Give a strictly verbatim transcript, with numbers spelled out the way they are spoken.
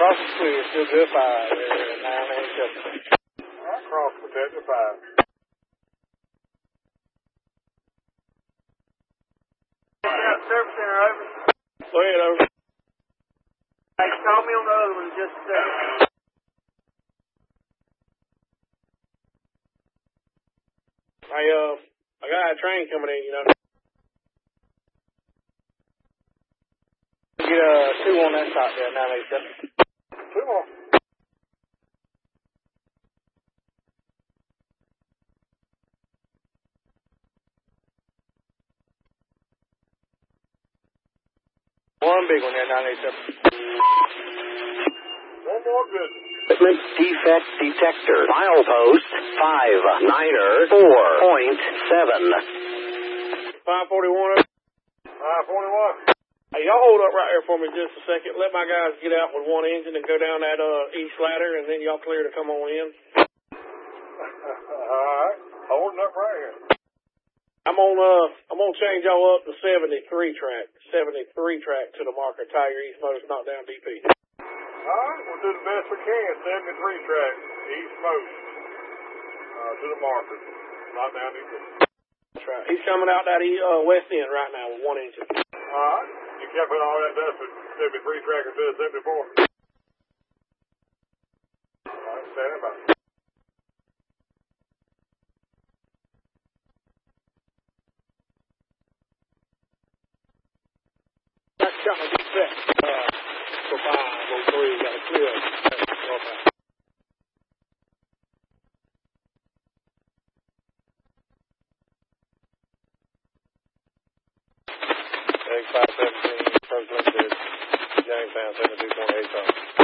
Cross is clear, still good five. Uh, nine eight seven. All right, cross protector five. Service center over. Go ahead, over. Hey, call me on the other one in just a second. I, uh, I got a train coming in, you know. Get uh, two on that side there, nine eight seven. Two more. One big one there, nine eight seven. One more good. Equipment defect detector. Milepost five niner four point seven. five forty-one. five forty-one. Hey, y'all hold up right here for me just a second. Let my guys get out with one engine and go down that uh, east ladder, and then y'all clear to come on in. All right. Holding up right here. I'm on uh I'm gonna change y'all up to seventy-three track. seventy-three track to the marker. Tiger East Motors, knock down D P. All right, we'll do the best we can. seventy-three track, East Most, uh, to the marker. Not down D P. That's right. He's coming out that uh, west end right now with one engine. All right. You kept putting all that dust with seventy-three track instead of seventy-four. All right, stand by. That's got my defect. Uh, for five oh three, got a clear. five seventeen, First Limited, Jamestown, seventy-two point eight five.